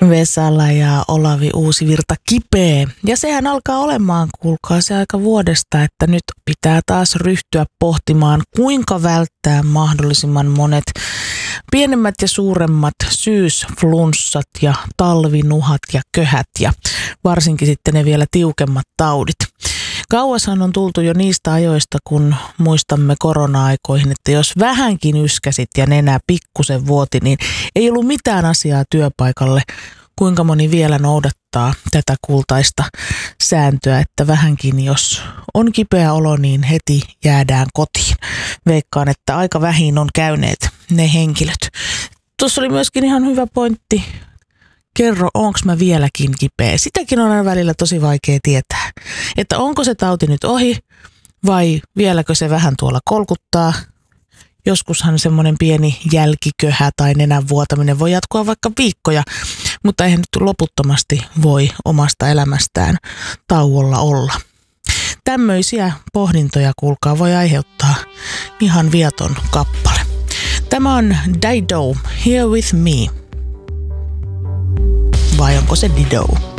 Vesala ja Olavi Uusivirta kipeä. Ja sehän alkaa olemaan, kuulkaa, se aika vuodesta, että nyt pitää taas ryhtyä pohtimaan, kuinka välttää mahdollisimman monet pienemmät ja suuremmat syysflunssat ja talvinuhat ja köhät ja varsinkin sitten ne vielä tiukemmat taudit. Kauashan on tultu jo niistä ajoista, kun muistamme korona-aikoihin, että jos vähänkin yskäsit ja nenä pikkusen vuoti, niin ei ollut mitään asiaa työpaikalle. Kuinka moni vielä noudattaa tätä kultaista sääntöä, että vähänkin jos on kipeä olo, niin heti jäädään kotiin. Veikkaan, että aika vähin on käyneet ne henkilöt. Tuossa oli myöskin ihan hyvä pointti. Kerro, onko mä vieläkin kipeä? Sitäkin on aina välillä tosi vaikea tietää, että onko se tauti nyt ohi vai vieläkö se vähän tuolla kolkuttaa. Joskushan semmoinen pieni jälkiköhä tai nenän vuotaminen voi jatkua vaikka viikkoja, mutta eihän nyt loputtomasti voi omasta elämästään tauolla olla. Tämmöisiä pohdintoja, kuulkaa, voi aiheuttaa ihan viaton kappale. Tämä on Dido, Here With Me. Vai onko se Dido?